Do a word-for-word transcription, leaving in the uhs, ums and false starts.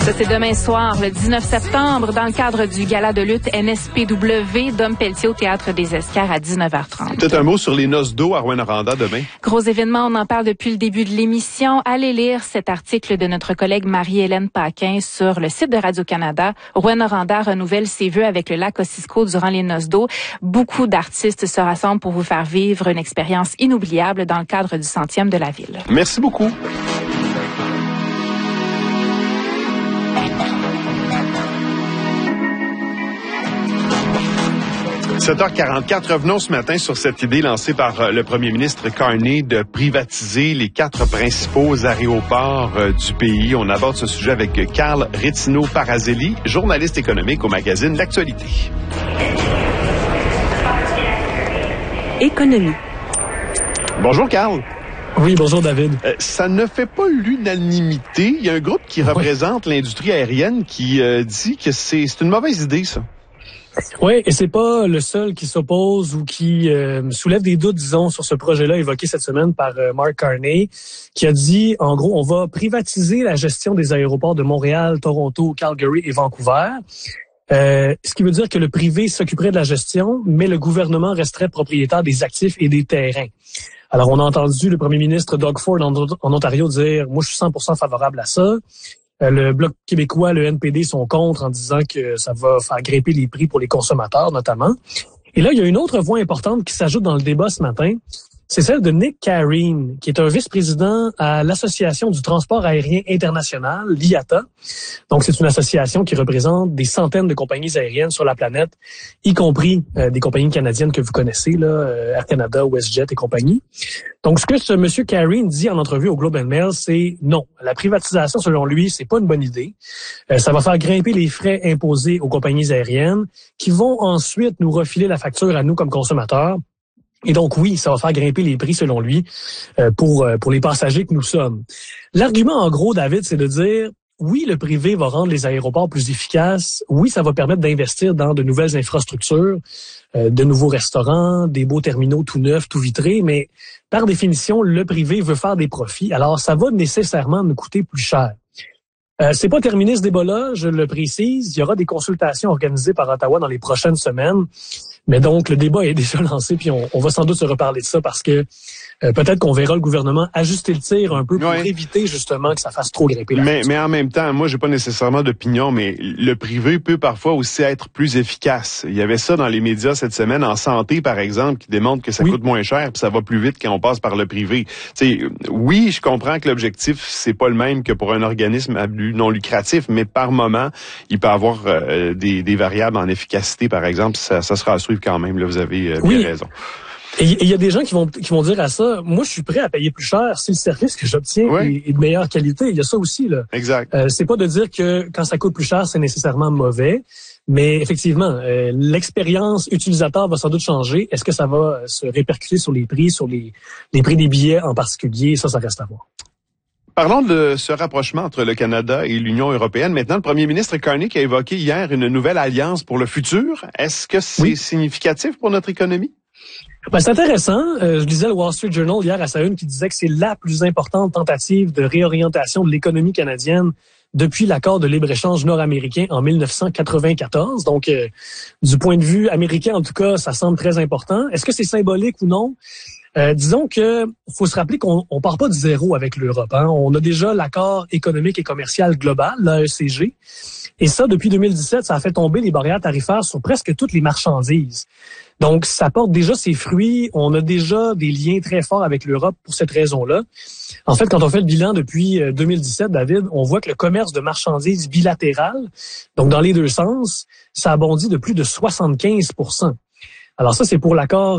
Ça, c'est demain soir, le dix-neuf septembre, dans le cadre du gala de lutte N S P W, Dom Pelletier au Théâtre des Escars à dix-neuf heures trente. Peut-être un mot sur les noces d'eau à Rouyn-Noranda demain. Gros événement, on en parle depuis le début de l'émission. Allez lire cet article de notre collègue Marie-Hélène Paquin sur le site de Radio-Canada. Rouyn-Noranda renouvelle ses vœux avec le lac Ossisco durant les noces d'eau. Beaucoup d'artistes se rassemblent pour vous faire vivre une expérience inoubliable dans le cadre du centième de la ville. Merci beaucoup. sept heures quarante-quatre, revenons ce matin sur cette idée lancée par le premier ministre Carney de privatiser les quatre principaux aéroports du pays. On aborde ce sujet avec Carl Rétino-Parazelli, journaliste économique au magazine L'Actualité. Économie. Bonjour Carl. Oui, bonjour David. Euh, ça ne fait pas l'unanimité. Il y a un groupe qui oui. représente l'industrie aérienne qui euh, dit que c'est, c'est une mauvaise idée, ça. Oui, et c'est pas le seul qui s'oppose ou qui euh, soulève des doutes, disons, sur ce projet-là évoqué cette semaine par euh, Mark Carney, qui a dit, en gros, on va privatiser la gestion des aéroports de Montréal, Toronto, Calgary et Vancouver. Euh, ce qui veut dire que le privé s'occuperait de la gestion, mais le gouvernement resterait propriétaire des actifs et des terrains. Alors, on a entendu le premier ministre Doug Ford en, en Ontario dire « Moi, je suis cent pour cent favorable à ça ». Le Bloc québécois, le N P D sont contre en disant que ça va faire grimper les prix pour les consommateurs, notamment. Et là, il y a une autre voix importante qui s'ajoute dans le débat ce matin. C'est celle de Nick Careen, qui est un vice-président à l'Association du transport aérien international, l'I A T A. Donc, c'est une association qui représente des centaines de compagnies aériennes sur la planète, y compris euh, des compagnies canadiennes que vous connaissez, là, euh, Air Canada, WestJet et compagnie. Donc, ce que ce monsieur Careen dit en entrevue au Globe and Mail, c'est non. La privatisation, selon lui, c'est pas une bonne idée. Euh, ça va faire grimper les frais imposés aux compagnies aériennes qui vont ensuite nous refiler la facture à nous comme consommateurs. Et donc, oui, ça va faire grimper les prix, selon lui, euh, pour pour les passagers que nous sommes. L'argument, en gros, David, c'est de dire, oui, le privé va rendre les aéroports plus efficaces. Oui, ça va permettre d'investir dans de nouvelles infrastructures, euh, de nouveaux restaurants, des beaux terminaux tout neufs, tout vitrés. Mais par définition, le privé veut faire des profits. Alors, ça va nécessairement nous coûter plus cher. Euh, c'est pas terminé ce débat-là, je le précise. Il y aura des consultations organisées par Ottawa dans les prochaines semaines. Mais donc, le débat est déjà lancé, puis on, on va sans doute se reparler de ça parce que euh, peut-être qu'on verra le gouvernement ajuster le tir un peu pour ouais. éviter justement que ça fasse trop grimper la mais, mais en même temps, moi, j'ai pas nécessairement d'opinion, mais le privé peut parfois aussi être plus efficace. Il y avait ça dans les médias cette semaine, en santé, par exemple, qui démontre que ça oui. coûte moins cher, puis ça va plus vite quand on passe par le privé. T'sais, oui, je comprends que l'objectif, c'est pas le même que pour un organisme à but non lucratif, mais par moment, il peut avoir euh, des, des variables en efficacité, par exemple, ça, ça sera à suivre quand même, là, vous avez euh, bien oui. raison. Et il y a des gens qui vont qui vont dire à ça, moi je suis prêt à payer plus cher si le service que j'obtiens oui. est, est de meilleure qualité. Il y a ça aussi là. Exact. Euh, c'est pas de dire que quand ça coûte plus cher, c'est nécessairement mauvais, mais effectivement, euh, l'expérience utilisateur va sans doute changer. Est-ce que ça va se répercuter sur les prix, sur les les prix des billets en particulier? Ça, ça reste à voir. Parlons de ce rapprochement entre le Canada et l'Union européenne. Maintenant, le premier ministre Carney a évoqué hier une nouvelle alliance pour le futur. Est-ce que c'est oui. significatif pour notre économie? Ben, c'est intéressant. Euh, je lisais le Wall Street Journal hier à sa une qui disait que c'est la plus importante tentative de réorientation de l'économie canadienne depuis l'accord de libre-échange nord-américain en dix-neuf cent quatre-vingt-quatorze. Donc, euh, du point de vue américain, en tout cas, ça semble très important. Est-ce que c'est symbolique ou non? Euh, disons que faut se rappeler qu'on on part pas de zéro avec l'Europe. Hein. On a déjà l'accord économique et commercial global, l'A E C G. Et ça, depuis deux mille dix-sept, ça a fait tomber les barrières tarifaires sur presque toutes les marchandises. Donc, ça porte déjà ses fruits. On a déjà des liens très forts avec l'Europe pour cette raison-là. En fait, quand on fait le bilan depuis deux mille dix-sept, David, on voit que le commerce de marchandises bilatéral, donc dans les deux sens, ça a bondi de plus de soixante-quinze pour cent. Alors ça, c'est pour l'accord